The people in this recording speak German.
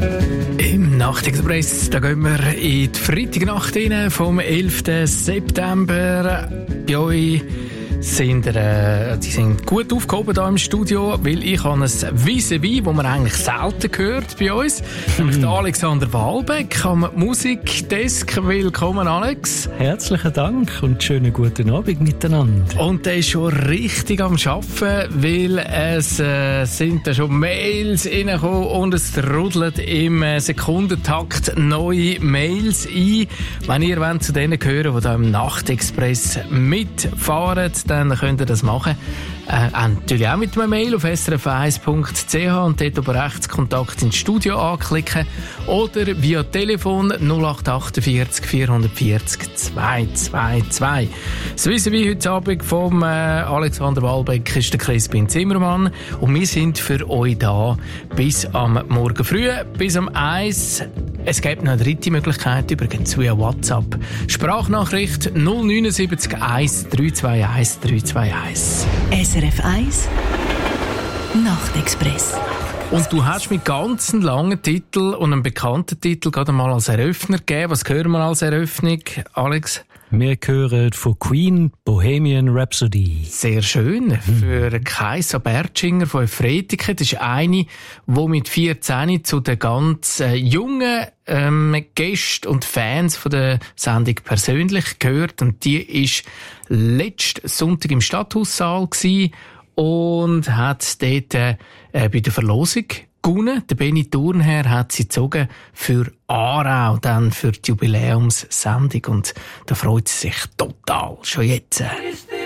Im Nachtexpress, da gehen wir in die Freitagnacht rein, vom 11. September. Bei euch sind die sind gut aufgehoben hier im Studio, weil ich habe ein Vis-à-vis, das man eigentlich selten hört bei uns. Nämlich der Alexander Wahlbeck am Musikdesk. Willkommen, Alex. Herzlichen Dank und schönen guten Abend miteinander. Und der ist schon richtig am Arbeiten, weil es sind da schon Mails reingekommen und es rudelt im Sekundentakt neue Mails ein. Wenn ihr wollt zu denen gehören, die da im Nachtexpress mitfahren, dann könnt ihr das machen. Natürlich auch mit einem Mail auf srf1.ch und dort oben rechts Kontakt ins Studio anklicken oder via Telefon 0848 440 222. Das wissen wir heute Abend vom Alexander Wahlbeck ist der Crispin Zimmermann und wir sind für euch da bis am Morgen früh, bis am 1. Es gibt noch eine dritte Möglichkeit, übrigens via WhatsApp. Sprachnachricht 079 1 321 321. SRF 1 Nachtexpress. Und du hast mit ganz einem langen Titel und einem bekannten Titel gerade mal als Eröffner gegeben. Was hören wir als Eröffnung, Alex? Wir hören von Queen Bohemian Rhapsody. Sehr schön. Für Kaisa Bertschinger von Efretiken. Das ist eine, die mit 14 zu den ganz jungen Gästen und Fans von der Sendung persönlich gehört. Und die ist letzten Sonntag im Stadthaussaal gewesen und hat dort bei der Verlosung gewonnen. Der Benny Thurnherr hat sie gezogen für Aarau, dann für die Jubiläumssendung. Und da freut sie sich total, schon jetzt.